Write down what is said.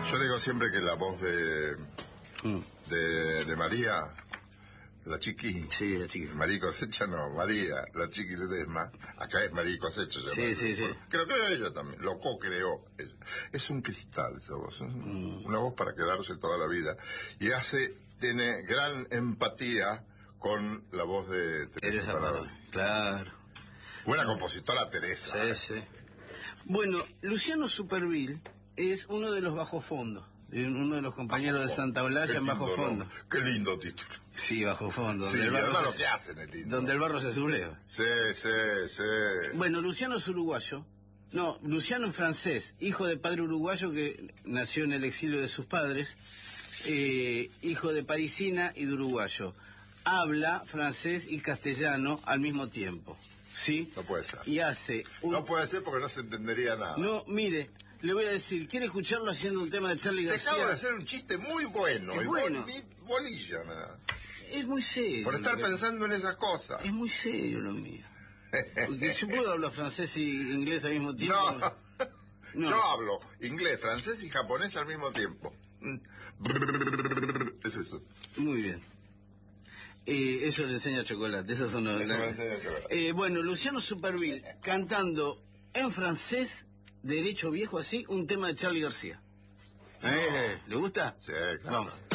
Yo digo siempre que la voz de María, la chiqui. Sí, la chiqui. María Cosecha no, María, la chiqui Ledesma. Acá es María Cosecha. Sí. Creo ella también, lo co-creó ella. Es un cristal esa voz, es una voz para quedarse toda la vida. Y tiene gran empatía con la voz de Teresa Parodi. Claro. Buena compositora Teresa. Sí. Bueno, Luciano Superville es uno de los bajofondos, uno de los compañeros de Santa Olalla en Bajo Fondo. ¿No? Qué lindo título. Sí, Bajo Fondo. Sí, además lo que hacen es lindo. Donde el barro se subleva. Sí. Bueno, Luciano es uruguayo. No, Luciano es francés, hijo de padre uruguayo que nació en el exilio de sus padres, hijo de parisina y de uruguayo. Habla francés y castellano al mismo tiempo. ¿Sí? No puede ser. Y hace No puede ser porque no se entendería nada. No, mire, le voy a decir, ¿quiere escucharlo haciendo un tema de Charly García? Te acabo de hacer un chiste muy bueno. Es bueno. Bolilla, nada. Es muy serio. Por estar pensando en esas cosas. Es muy serio lo mío. Porque yo puedo hablar francés y inglés al mismo tiempo. No. Yo hablo inglés, francés y japonés al mismo tiempo. Es eso. Muy bien. Eso le enseña Chocolate, esas son las... bueno, Luciano Superville cantando en francés, derecho viejo así, un tema de Charly García. ¿Le gusta? Sí, claro. Vamos.